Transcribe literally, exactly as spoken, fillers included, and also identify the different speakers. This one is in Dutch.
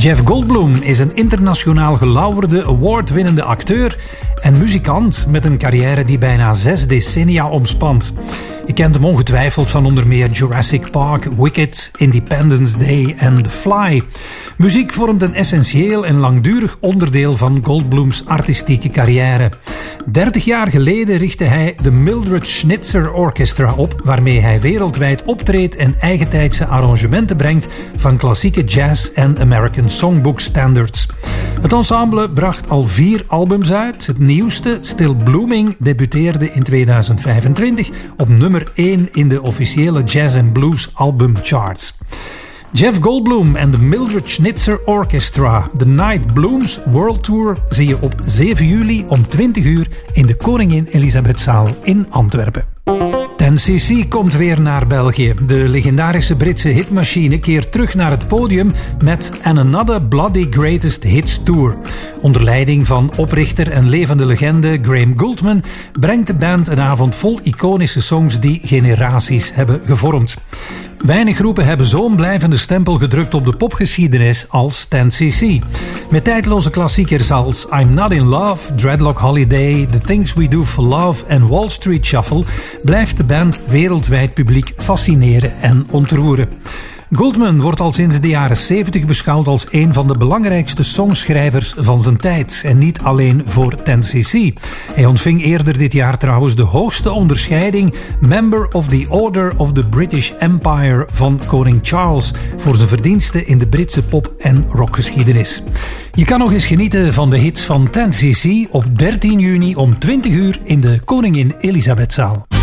Speaker 1: Jeff Goldblum is een internationaal gelauwerde, award-winnende acteur en muzikant met een carrière die bijna zes decennia omspant. Je kent hem ongetwijfeld van onder meer Jurassic Park, Wicked, Independence Day en The Fly. Muziek vormt een essentieel en langdurig onderdeel van Goldblums artistieke carrière. dertig jaar geleden richtte hij de Mildred Schnitzer Orchestra op, waarmee hij wereldwijd optreedt en eigentijdse arrangementen brengt van klassieke jazz en American Songbook standards. Het ensemble bracht al vier albums uit. Het nieuwste, Still Blooming, debuteerde in tweeduizend vijfentwintig op nummer één in de officiële Jazz and Blues albumcharts. Jeff Goldblum en de Mildred Schnitzer Orchestra. The Night Blooms World Tour zie je op zeven juli om twintig uur in de Koningin Elisabethzaal in Antwerpen. ten C C komt weer naar België. De legendarische Britse hitmachine keert terug naar het podium met An Another Bloody Greatest Hits Tour. Onder leiding van oprichter en levende legende Graham Gouldman brengt de band een avond vol iconische songs die generaties hebben gevormd. Weinig groepen hebben zo'n blijvende stempel gedrukt op de popgeschiedenis als ten C C. Met tijdloze klassiekers als I'm Not In Love, Dreadlock Holiday, The Things We Do For Love en Wall Street Shuffle blijft de band wereldwijd publiek fascineren en ontroeren. Gouldman wordt al sinds de jaren zeventig beschouwd als een van de belangrijkste songschrijvers van zijn tijd. En niet alleen voor ten C C. Hij ontving eerder dit jaar trouwens de hoogste onderscheiding Member of the Order of the British Empire van koning Charles voor zijn verdiensten in de Britse pop- en rockgeschiedenis. Je kan nog eens genieten van de hits van ten C C op dertien juni om twintig uur in de Koningin Elisabethzaal.